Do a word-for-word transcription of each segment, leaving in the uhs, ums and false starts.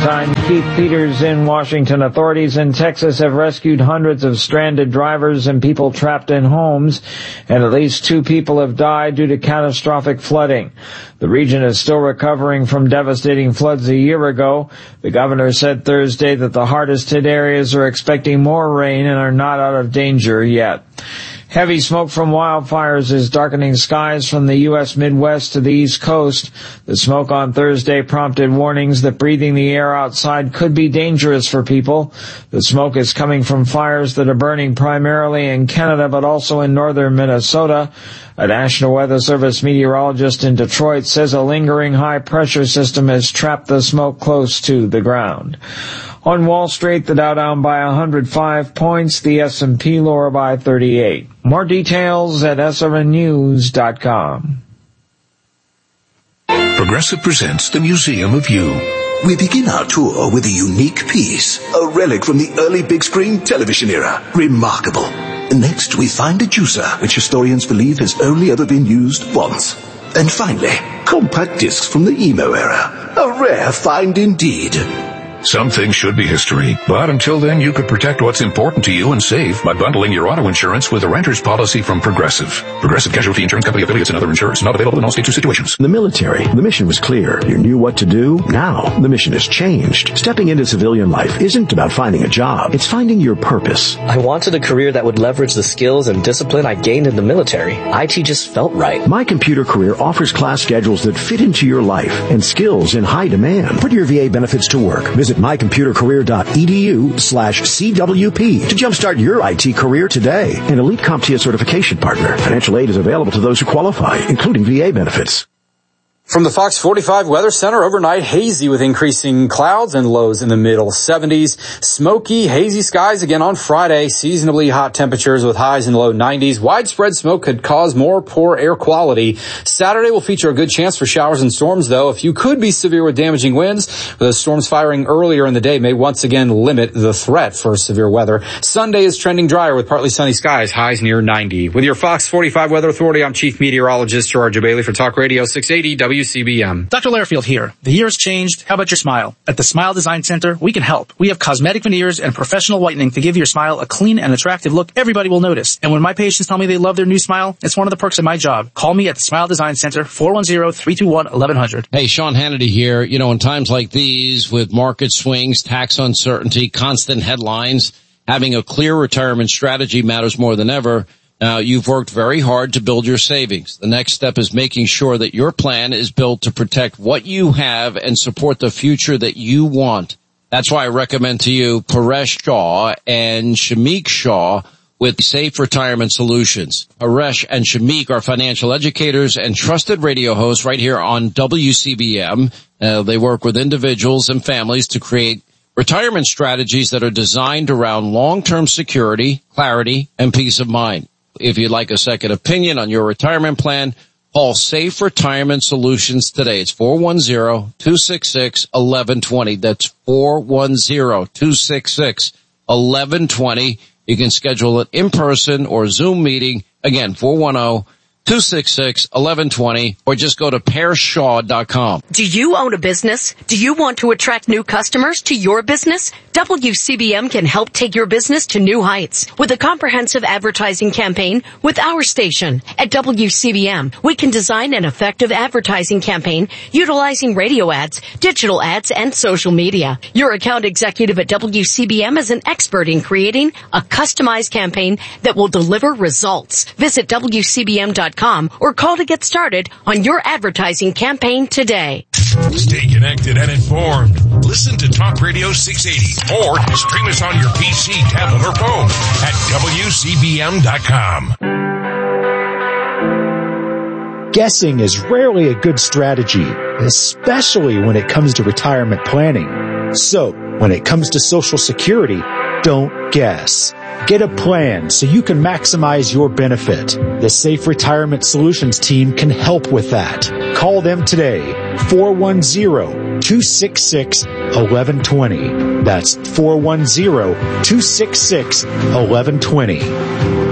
I'm Keith Peters in Washington. Authorities in Texas have rescued hundreds of stranded drivers and people trapped in homes, and at least two people have died due to catastrophic flooding. The region is still recovering from devastating floods a year ago. The governor said Thursday that the hardest hit areas are expecting more rain and are not out of danger yet. Heavy smoke from wildfires is darkening skies from the U S Midwest to the East Coast. The smoke on Thursday prompted warnings that breathing the air outside could be dangerous for people. The smoke is coming from fires that are burning primarily in Canada but also in northern Minnesota. A National Weather Service meteorologist in Detroit says a lingering high-pressure system has trapped the smoke close to the ground. On Wall Street, the Dow down by one hundred five points, the S and P lower by thirty-eight. More details at S R N news dot com. Progressive presents the Museum of You. We begin our tour with a unique piece, a relic from the early big screen television era. Remarkable. Next, we find a juicer, which historians believe has only ever been used once. And finally, compact discs from the emo era. A rare find indeed. Some things should be history, but until then you could protect what's important to you and save by bundling your auto insurance with a renter's policy from Progressive. Progressive Casualty Insurance Company affiliates and other insurers. Not available in all states or situations. In the military, the mission was clear. You knew what to do. Now, the mission has changed. Stepping into civilian life isn't about finding a job. It's finding your purpose. I wanted a career that would leverage the skills and discipline I gained in the military. I T just felt right. My Computer Career offers class schedules that fit into your life and skills in high demand. Put your V A benefits to work. Visit my computer career dot e d u slash C W P to jumpstart your I T career today. An elite CompTIA certification partner. Financial aid is available to those who qualify, including V A benefits. From the Fox forty-five Weather Center, overnight hazy with increasing clouds and lows in the middle seventies. Smoky, hazy skies again on Friday. Seasonably hot temperatures with highs in the low nineties. Widespread smoke could cause more poor air quality. Saturday will feature a good chance for showers and storms, though. A few could be severe with damaging winds. The storms firing earlier in the day may once again limit the threat for severe weather. Sunday is trending drier with partly sunny skies, highs near ninety. With your Fox forty-five Weather Authority, I'm Chief Meteorologist Gerard Bailey for Talk Radio six eighty W C B M. Doctor Lairfield here. The year has changed. How about your smile? At the Smile Design Center, we can help. We have cosmetic veneers and professional whitening to give your smile a clean and attractive look everybody will notice. And when my patients tell me they love their new smile, it's one of the perks of my job. Call me at the Smile Design Center, four one zero, three two one, eleven hundred. Hey, Sean Hannity here. You know, in times like these, with market swings, tax uncertainty, constant headlines, having a clear retirement strategy matters more than ever. Now, you've worked very hard to build your savings. The next step is making sure that your plan is built to protect what you have and support the future that you want. That's why I recommend to you Paresh Shah and Shamik Shah with Safe Retirement Solutions. Paresh and Shamik are financial educators and trusted radio hosts right here on W C B M. Uh, they work with individuals and families to create retirement strategies that are designed around long-term security, clarity, and peace of mind. If you'd like a second opinion on your retirement plan, call Safe Retirement Solutions today. It's four one zero, two six six, one one two zero. That's four one zero, two six six, one one two zero. You can schedule an in-person or Zoom meeting. Again, four one zero, two six six, one one two zero, or just go to paresh shaw dot com. Do you own a business? Do you want to attract new customers to your business? W C B M can help take your business to new heights with a comprehensive advertising campaign with our station. At W C B M, we can design an effective advertising campaign utilizing radio ads, digital ads, and social media. Your account executive at W C B M is an expert in creating a customized campaign that will deliver results. Visit W C B M dot com or call to get started on your advertising campaign today. Stay connected and informed. Listen to Talk Radio six eighty or stream us on your P C, tablet, or phone at W C B M dot com. Guessing is rarely a good strategy, especially when it comes to retirement planning. So, when it comes to Social Security, don't guess. Get a plan so you can maximize your benefit. The Safe Retirement Solutions team can help with that. Call them today, four one zero, two six six, one one two zero. That's four one zero, two six six, one one two zero.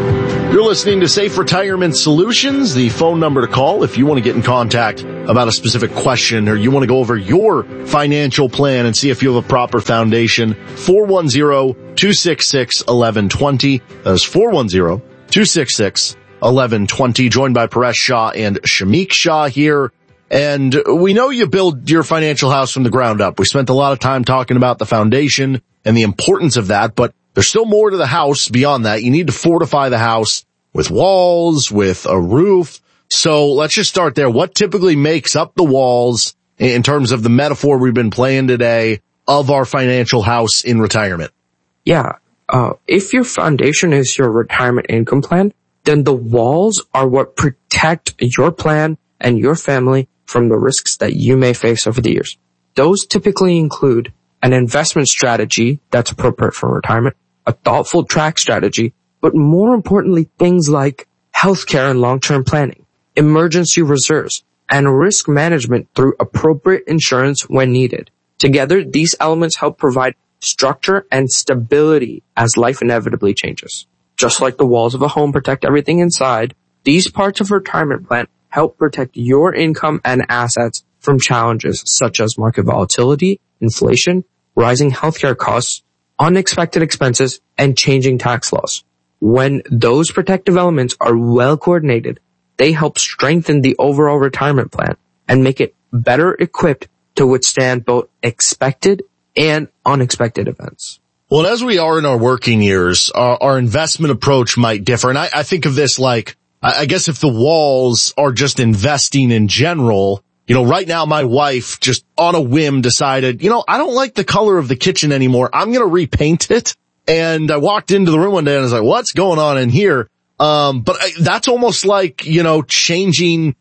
You're listening to Safe Retirement Solutions, the phone number to call if you want to get in contact about a specific question or you want to go over your financial plan and see if you have a proper foundation. four one zero, two six six, one one two zero. That's four one zero, two six six, one one two zero. Joined by Paresh Shah and Shamik Shah here. And we know you build your financial house from the ground up. We spent a lot of time talking about the foundation and the importance of that, but there's still more to the house beyond that. You need to fortify the house with walls, with a roof. So let's just start there. What typically makes up the walls in terms of the metaphor we've been playing today of our financial house in retirement? Yeah. Uh, if your foundation is your retirement income plan, then the walls are what protect your plan and your family from the risks that you may face over the years. Those typically include an investment strategy that's appropriate for retirement, a thoughtful tax strategy, but more importantly, things like healthcare and long-term planning, emergency reserves, and risk management through appropriate insurance when needed. Together, these elements help provide structure and stability as life inevitably changes. Just like the walls of a home protect everything inside, these parts of a retirement plan help protect your income and assets from challenges such as market volatility, inflation, rising healthcare costs, unexpected expenses, and changing tax laws. When those protective elements are well coordinated, they help strengthen the overall retirement plan and make it better equipped to withstand both expected and unexpected events. Well, as we are in our working years, our, our investment approach might differ. And I, I think of this like, I guess if the walls are just investing in general, you know, right now my wife just on a whim decided, you know, I don't like the color of the kitchen anymore. I'm going to repaint it. And I walked into the room one day and I was like, what's going on in here? Um, but I, that's almost like, you know, changing,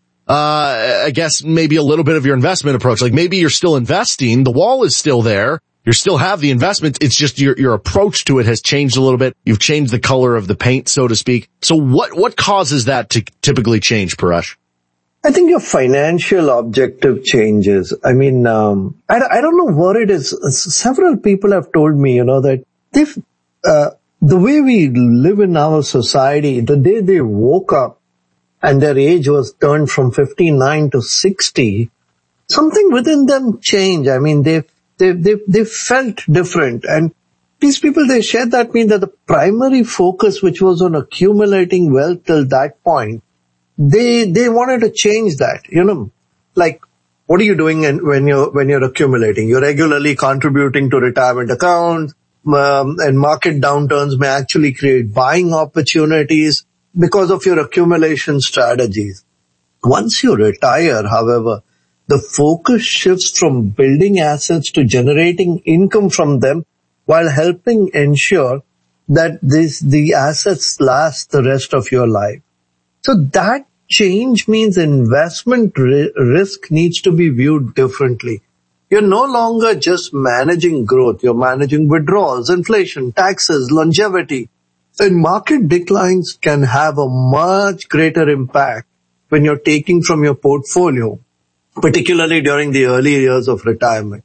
uh, I guess maybe a little bit of your investment approach. Like maybe you're still investing. The wall is still there. You still have the investment. It's just your, your approach to it has changed a little bit. You've changed the color of the paint, so to speak. So what, what causes that to typically change, Paresh? I think your financial objective changes. I mean, um, I, I don't know what it is. Several people have told me, you know, that they've, uh, the way we live in our society, the day they woke up and their age was turned from fifty-nine to sixty, something within them changed. I mean, they They, they, they felt different. And these people, they shared that mean that the primary focus, which was on accumulating wealth till that point, they, they wanted to change that, you know, like, what are you doing in, when you're, when you're accumulating? You're regularly contributing to retirement accounts, um, and market downturns may actually create buying opportunities because of your accumulation strategies. Once you retire, however, the focus shifts from building assets to generating income from them while helping ensure that this, the assets last the rest of your life. So that change means investment ri- risk needs to be viewed differently. You're no longer just managing growth. You're managing withdrawals, inflation, taxes, longevity. And market declines can have a much greater impact when you're taking from your portfolio, particularly during the early years of retirement.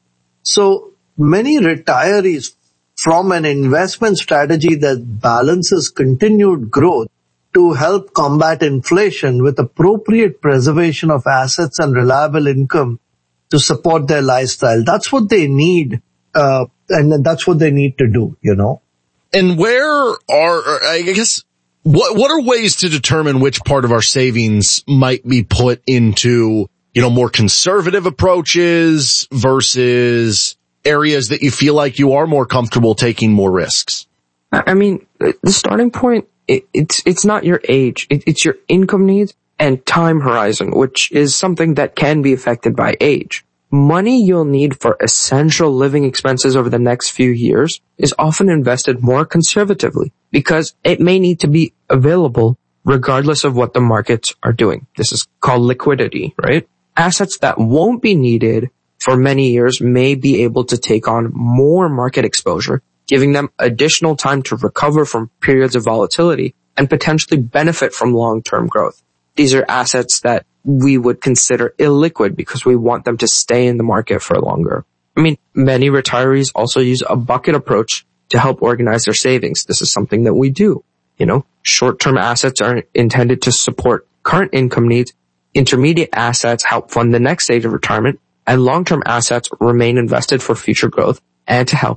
So many retirees from an investment strategy that balances continued growth to help combat inflation with appropriate preservation of assets and reliable income to support their lifestyle. That's what they need, uh, and that's what they need to do, you know. And where are, I guess, what, what are ways to determine which part of our savings might be put into, you know, more conservative approaches versus areas that you feel like you are more comfortable taking more risks? I mean, the starting point, it, it's, it's not your age. It, it's your income needs and time horizon, which is something that can be affected by age. Money you'll need for essential living expenses over the next few years is often invested more conservatively because it may need to be available regardless of what the markets are doing. This is called liquidity, right? Assets that won't be needed for many years may be able to take on more market exposure, giving them additional time to recover from periods of volatility and potentially benefit from long-term growth. These are assets that we would consider illiquid because we want them to stay in the market for longer. I mean, many retirees also use a bucket approach to help organize their savings. This is something that we do. You know, short-term assets are intended to support current income needs, intermediate assets help fund the next stage of retirement, and long-term assets remain invested for future growth and to help